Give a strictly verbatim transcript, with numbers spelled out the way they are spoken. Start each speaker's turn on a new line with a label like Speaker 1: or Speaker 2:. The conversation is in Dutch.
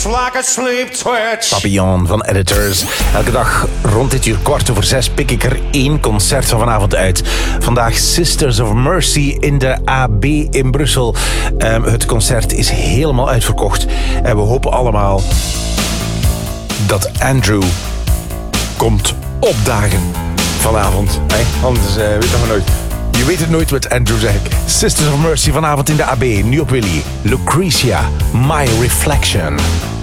Speaker 1: like a sleep twitch.
Speaker 2: Papillon van Editors. Elke dag rond dit uur kwart over zes pik ik er één concert van vanavond uit. Vandaag Sisters of Mercy in de A B in Brussel. Um, het concert is helemaal uitverkocht. En we hopen allemaal dat Andrew komt opdagen vanavond. Hey, anders uh, weet je maar nooit. Je weet het nooit met Andrew, zeg ik. Sisters of Mercy vanavond in de A B. Nu op Willy. Lucretia, My Reflection.